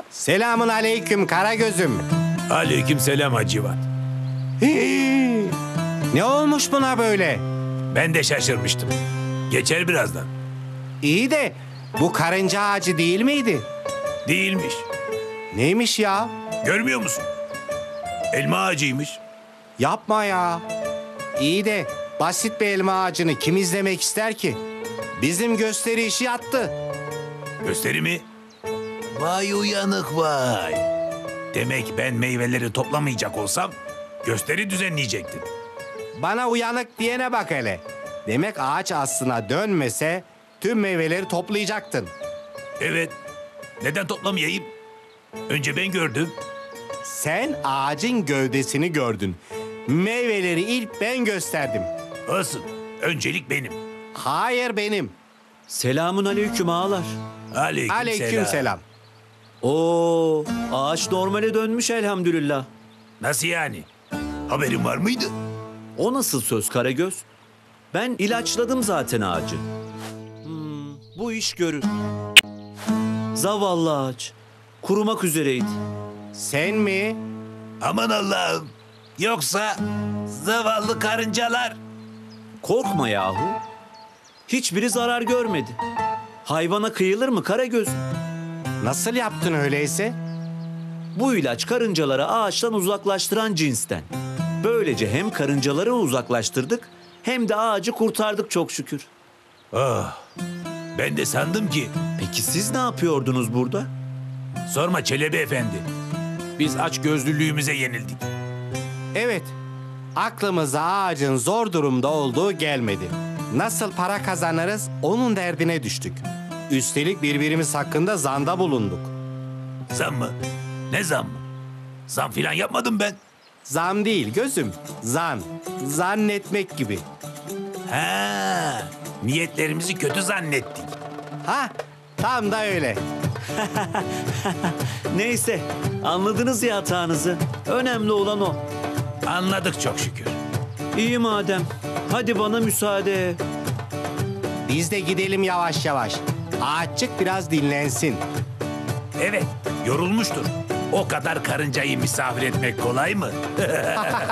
Selamun aleyküm Karagöz'üm. Aleykümselam Hacivat. Hii! Ne olmuş buna böyle? Ben de şaşırmıştım. Geçer birazdan. İyi de bu karınca ağacı değil miydi? Değilmiş. Neymiş ya? Görmüyor musun? Elma ağacıymış. Yapma ya. İyi de basit bir elma ağacını kim izlemek ister ki? Bizim gösteri işi yattı. Gösteri mi? Vay uyanık vay. Demek ben meyveleri toplamayacak olsam gösteri düzenleyecektin. Bana uyanık diyene bak hele. Demek ağaç aslına dönmese tüm meyveleri toplayacaktın. Evet. Neden toplamayayım? Önce ben gördüm. Sen ağacın gövdesini gördün. Meyveleri ilk ben gösterdim. Olsun. Öncelik benim. Hayır benim. Selamun aleyküm ağalar. Aleyküm selam. Oo, ağaç normale dönmüş elhamdülillah. Nasıl yani? Haberin var mıydı? O nasıl söz Karagöz? Ben ilaçladım zaten ağacı. Bu iş görür. Zavallı ağaç. Kurumak üzereydi. Sen mi? Aman Allah'ım. Yoksa zavallı karıncalar. Korkma yahu. Hiçbiri zarar görmedi. Hayvana kıyılır mı Karagöz? Nasıl yaptın öyleyse? Bu ilaç karıncaları ağaçtan uzaklaştıran cinsten. Böylece hem karıncaları uzaklaştırdık hem de ağacı kurtardık çok şükür. Ah, ben de sandım ki. Peki siz ne yapıyordunuz burada? Sorma Çelebi Efendi. Biz aç gözlülüğümüze yenildik. Evet. Aklımıza ağacın zor durumda olduğu gelmedi. Nasıl para kazanırız onun derdine düştük. Üstelik birbirimiz hakkında zanda bulunduk. Zam mı? Ne zam mı? Zam filan yapmadım ben. Zam değil gözüm, zan. Zannetmek gibi. Ha, niyetlerimizi kötü zannettik. Ha, tam da öyle. Neyse, anladınız ya hatanızı. Önemli olan o. Anladık çok şükür. İyi madem. Hadi bana müsaade. Biz de gidelim yavaş yavaş. Ağaççık biraz dinlensin. Evet, yorulmuştur. O kadar karıncayı misafir etmek kolay mı?